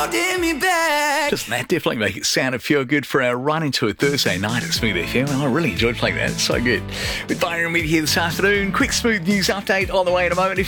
holding me back. Doesn't that definitely make it sound and feel good for our run into a Thursday night at Smooth FM? I really enjoyed playing that. It's so good. With Byron Mead here this afternoon. Quick Smooth news update on the way in a moment.